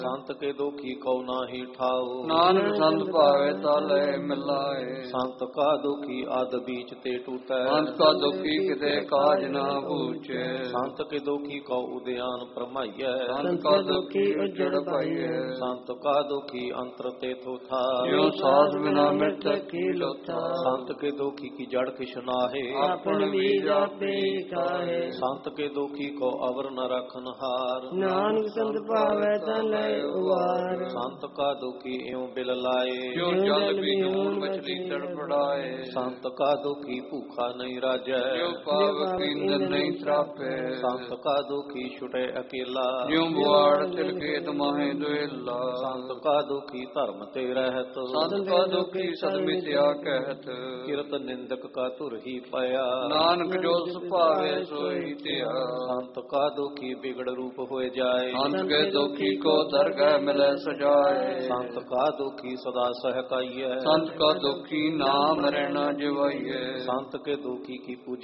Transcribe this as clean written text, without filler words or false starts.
ਸੰਤ ਕੇ ਦੁਖੀ ਕਉ ਨਾਹੀ ਠਾਉ। ਨਾਨਕ ਸੰਤ ਭਾਵੇ ਤਾ ਲੈ ਮਿਲਾਏ। ਸੰਤ ਕਾ ਦੁਖੀ ਆਦ ਬੀਚ ਤੇ ਟੂਟੈ। ਸੰਤ ਕਾ ਦੁਖੀ ਕਿਤੇ ਕਾਜ ਨਾ ਬੂਝੇ। ਸੰਤ ਕੇ ਦੁਖੀ ਕਉ ਉਦਿਆਨ ਪਰਮਾਈਐ। ਸੰਤ ਕਾ ਦੁਖੀ ਉਜੜ ਪਾਈਐ। ਸੰਤ ਕਾ ਦੁਖੀ ਅੰਤਰ ਤੇ ਥੋਥਾ। ਜਿਉ ਸਾਧ ਬਿਨਾ ਮਿਰਤ ਕੀ ਲੋਥਾ। ਸੰਤ ਕੇ ਦੁਖੀ ਕੀ ਜੜ ਕਿਛ ਨਾਹੇ। ਆਪਨ ਬੀਜ ਆਪੇ ਕਾਹੇ। ਸੰਤ ਕੇ ਦੁਖੀ ਕੋ ਅਵਰ ਨ ਰਖਨ ਹਾਰ। ਨਾਨਕ ਸੰਤ ਭਾਵੈ ਤਾ ਲੈ ਉਵਾਰ। ਸੰਤ ਕਾ ਦੁਖੀ ਇਉ ਬਿਲ ਲਾਏ। ਜਿਉ ਜਲ ਬਿਨੂਨ ਮਛਲੀ ਤੜਫੜਾਏ। ਸੰਤ ਕਾ ਦੁਖੀ ਭੂਖਾ ਨਹੀਂ ਰਾਜੈ। ਜਿਉ ਪਾਵ ਇੰਦਰ ਨਹੀਂ ਤਰਾਪੇ। ਸੰਤ ਕਾ ਦੁਖੀ ਛੁਟੇ ਅਕੇਲਾ। ਜਿਉ ਬੁਆੜ ਤਿਲਕੇਤ ਮਾਹੇ ਦੁਇਲਾ। ਸੰਤ ਕਾ ਦੁਖੀ ਧਰਮ ਤੇ ਰਹਿਤ। ਸੰਤ ਕਾ ਦੁਖੀ ਸਦ ਮਿਥਿਆ ਕਹਿਤ। ਕਿਰਤ ਨਿੰਦਕ ਕਾ ਧੁਰ ਹੀ ਪਿਆ। ਨਾਨਕ ਜੋ ਸੁਭਾਵੇ ਸੋਈ ਧਿਆ। ਸੰਤ ਕਾ ਦੁਖੀ ਬਿਗੜ ਰੂਪ ਹੋਏ ਜਾਏ। ਸੰਤ ਕੇ ਦੁਖੀ ਕੋ ਦਰਗਹਿ ਮਿਲੈ ਸਜਾਏ। ਸੰਤ ਕਾ ਦੁਖੀ ਸਦਾ ਸਹਿਕਾਈਐ। ਸੰਤ ਕਾ ਦੁਖੀ ਨਾਮ ਮਰੈ ਨ ਜਿਵਾਈਐ। ਸੰਤ ਕੇ ਦੁਖੀ ਕੀ ਪੂਜਾ